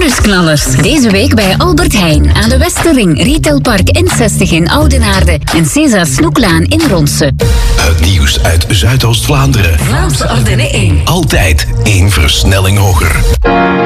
bonusknallers. Deze week bij Albert Heijn aan de Westerring, Retailpark N60 in Oudenaarde en César Snoeklaan in Ronse. Het nieuws uit Zuidoost-Vlaanderen. Vlaamse Ardennen 1. Altijd 1 versnelling hoger.